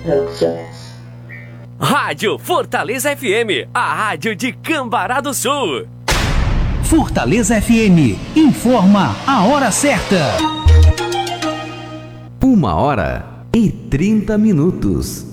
Producções. Rádio Fortaleza FM, a rádio de Cambará do Sul. Fortaleza FM informa a hora certa. 1h30.